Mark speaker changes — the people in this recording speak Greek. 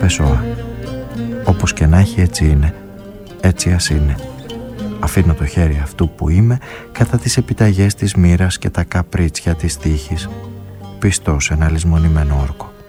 Speaker 1: Πεσόα. Όπως και να έχει, έτσι είναι, έτσι ας είναι. Αφήνω το χέρι αυτού που είμαι κατά τις επιταγές της μοίρας και τα καπρίτσια της τύχης, πιστό σε ένα λησμονημένο όρκο.